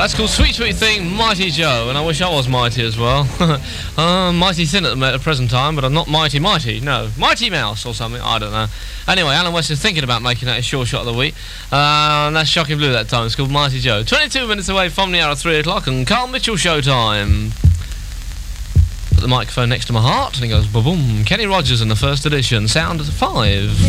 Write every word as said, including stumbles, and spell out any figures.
that's called Sweet Sweet Thing, Mighty Joe, and I wish I was mighty as well. uh, mighty thin at the, at the present time, but I'm not mighty mighty, no. Mighty Mouse or something, I don't know. Anyway, Alan West is thinking about making that his sure shot of the week, uh, and that's Shocking Blue that time. It's called Mighty Joe. twenty-two minutes away from the hour of three o'clock, and Carl Mitchell show time. Put the microphone next to my heart, and he goes, boom, Kenny Rogers in the first edition, sound at five.